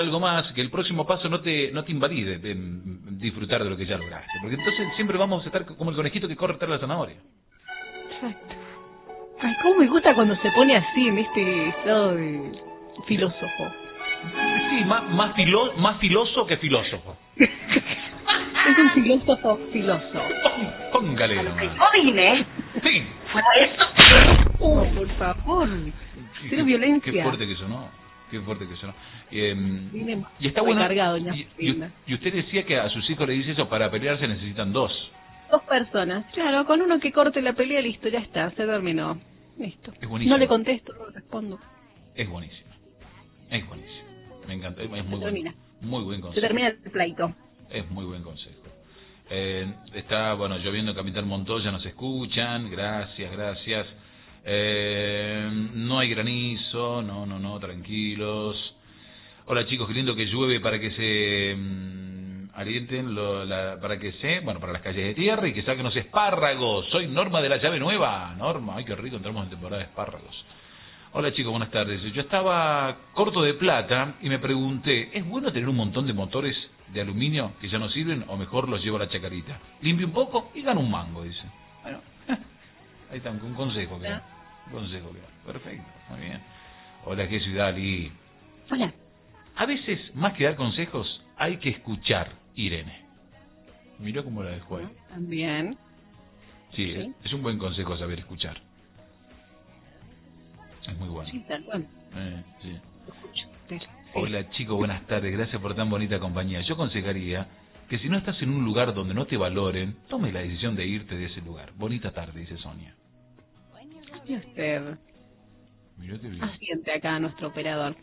algo más, que el próximo paso no te invalide de disfrutar de lo que ya lograste. Porque entonces siempre vamos a estar como el conejito que corre tras la zanahoria. Exacto. Ay, cómo me gusta cuando se pone así, en este estado de filósofo. Sí, más filoso que filósofo. Es un filósofo. Póngale. A lo que yo vine. Sí. Fue esto. Oh, por favor. Cero violencia. Qué fuerte que sonó. Qué fuerte que sonó. Viene Y está bueno. recargado, Y usted decía que a sus hijos le dice eso, para pelear se necesitan dos. 2 personas. Claro, con uno que corte la pelea, listo, ya está, se terminó. Listo. Es buenísimo. No le contesto, no le respondo. Es buenísimo. Es buenísimo. Me encanta. Es muy termina. Muy buen consejo. Se termina el pleito. Es muy buen consejo. Está, bueno, lloviendo en Capitán Montoya, nos escuchan, gracias. No hay granizo, no, tranquilos. Hola chicos, qué lindo que llueve para que se alienten, para las calles de tierra y que saquen los espárragos. Soy Norma de la Llave Nueva. Norma, ay qué rico, entramos en temporada de espárragos. Hola chicos, buenas tardes. Yo estaba corto de plata y me pregunté, ¿es bueno tener un montón de motores de aluminio que ya no sirven o mejor los llevo a la chacarita? Limpio un poco y gano un mango, dice. Bueno, ahí está, un consejo que da. Perfecto, muy bien. Hola, qué ciudad, y Hola. a veces, más que dar consejos, hay que escuchar, Irene. Mirá cómo la dejó ahí. También. Sí, es un buen consejo saber escuchar. Es muy bueno. Sí, tal cual. Sí. Lo escucho. Sí. Hola chicos, buenas tardes, gracias por tan bonita compañía. Yo aconsejaría que si no estás en un lugar donde no te valoren, tome la decisión de irte de ese lugar. Bonita tarde, dice Sonia. Y usted Mirate bien. asiente acá a nuestro operador.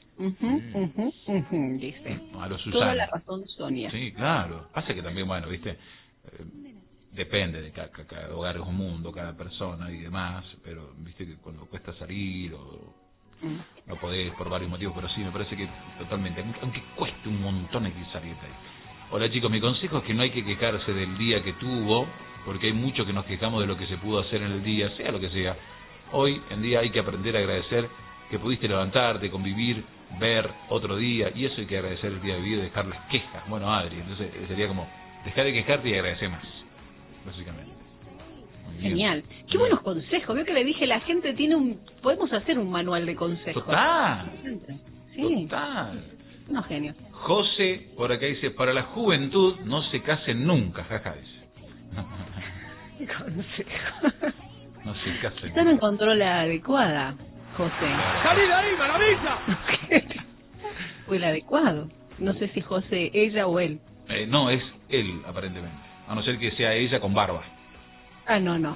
Dice. A los Toda la Susana. razón, Sonia. Sí, claro. Pasa que también, bueno, viste, depende de cada hogar es un mundo, cada persona y demás, pero viste que cuando cuesta salir o no podés por varios motivos, pero sí, me parece que totalmente, aunque cueste un montón hay que salir de ahí. Hola chicos, mi consejo es que no hay que quejarse del día que tuvo, porque hay mucho que nos quejamos de lo que se pudo hacer en el día, sea lo que sea. Hoy en día hay que aprender a agradecer que pudiste levantarte, convivir, ver otro día, y eso hay que agradecer el día de vida y dejar las quejas. Bueno, Adri, entonces sería como, dejar de quejarte y agradecer más, básicamente. Genial. Qué buenos consejos. Veo que le dije, la gente tiene podemos hacer un manual de consejos. Total. Sí. Total. Unos genios. José, por acá dice, para la juventud no se casen nunca, jaja, dice. Qué consejo. No se casen. Usted no encontró la adecuada, José. ¡Salí de ahí, maravilla! Fue el adecuado. No sé si José, ella o él. No, es él, aparentemente. A no ser que sea ella con barba. Ah, no.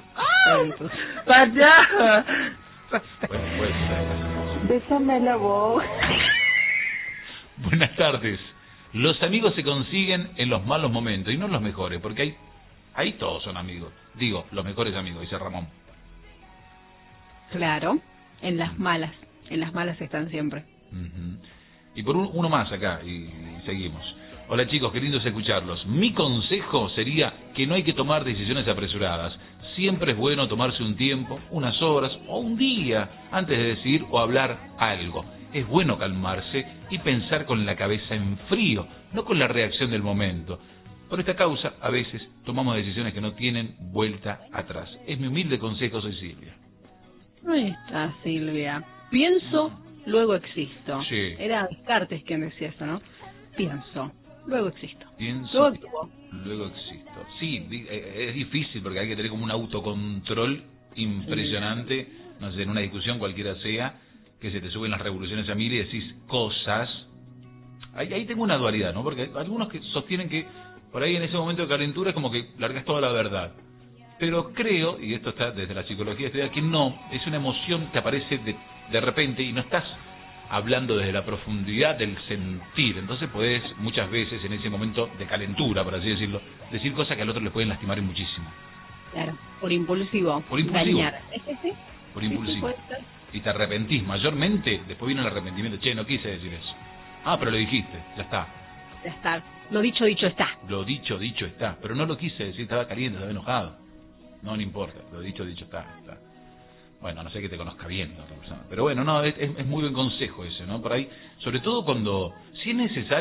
¡Vaya! Bueno, puede ser. Bésame la voz. Buenas tardes. Los amigos se consiguen en los malos momentos y no en los mejores, porque ahí todos son amigos. Digo, los mejores amigos, dice Ramón. Claro, en las malas. En las malas están siempre. Y por uno más acá, y seguimos. Hola chicos, qué lindo es escucharlos. Mi consejo sería que no hay que tomar decisiones apresuradas. Siempre es bueno tomarse un tiempo, unas horas o un día antes de decir o hablar algo. Es bueno calmarse y pensar con la cabeza en frío, no con la reacción del momento. Por esta causa, a veces tomamos decisiones que no tienen vuelta atrás. Es mi humilde consejo, soy Silvia. Ahí está, Silvia. Pienso, luego existo. Sí. Era Descartes quien decía eso, ¿no? Pienso, luego existo. Pienso, Luego actúo. luego existo. Sí, es difícil porque hay que tener como un autocontrol impresionante, no sé, en una discusión cualquiera sea, que se te suben las revoluciones a mil y decís cosas. Ahí tengo una dualidad, ¿no? Porque hay algunos que sostienen que por ahí en ese momento de calentura es como que largas toda la verdad. Pero creo, y esto está desde la psicología estudiada, que no, es una emoción que aparece de repente y no estás hablando desde la profundidad del sentir. Entonces podés muchas veces en ese momento de calentura, por así decirlo, decir cosas que al otro le pueden lastimar muchísimo. Claro, por impulsivo. Por impulsivo. Dañar. ¿Sí? Por impulsivo. Sí, puede ser. Y te arrepentís mayormente, después viene el arrepentimiento. Che, no quise decir eso. Ah, pero lo dijiste, ya está. Ya está. Lo dicho está. Lo dicho está. Pero no lo quise decir, estaba caliente, estaba enojado. No importa, lo dicho está. Bueno, a no sé que te conozca bien la otra persona. Pero bueno, no, es muy buen consejo ese, ¿no? Por ahí, sobre todo cuando, si es necesario,